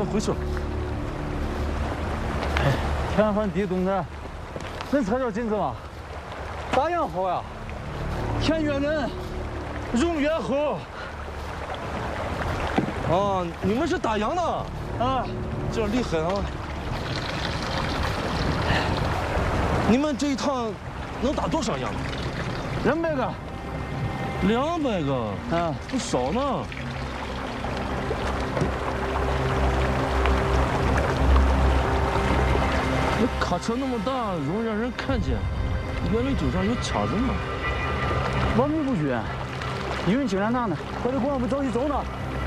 咱回去了。 天寒地冻的，恁猜着金子吗？大阳好呀，天越冷，容越厚。 啊，你们是打羊的啊， 这厉害啊！你们这一趟能打多少羊 200个。 ？200个啊， 不少呢。那卡车那么大，容易让人看见。原来酒上有卡子呢。 我们不去，你们竟然拿呢？我这光不着急走呢。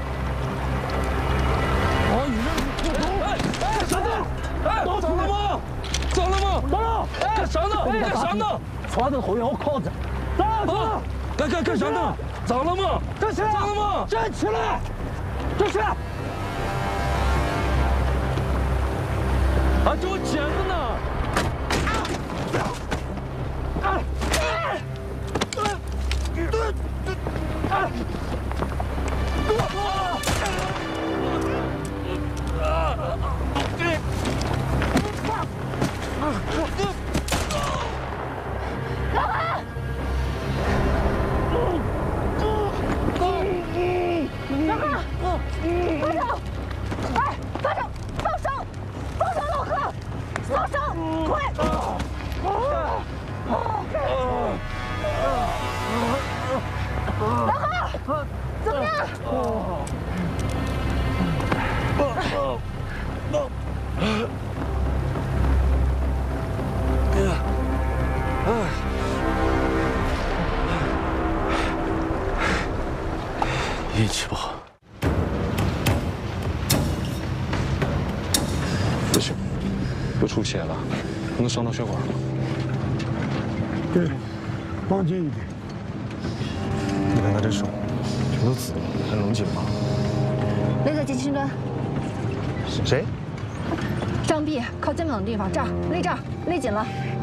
哦，你这不走！哎，小子，哎，走了吗？走了吗？ 走了！ 干啥呢？干啥呢？ 抓着后腰铐子。走！ 干啥呢？咋了吗？ 站起来！ 咋了吗？ 站起来！站起来！ 还给我剪子呢！ 怎么样？ 运气不好。不行，又出血了，能伤到血管吗？ 对，绑紧一点。 你看他这手，全都紫了，还能紧吗？ 勒个紧心砖。 谁？ 张臂靠肩膀的地方，这儿勒这儿，勒紧了。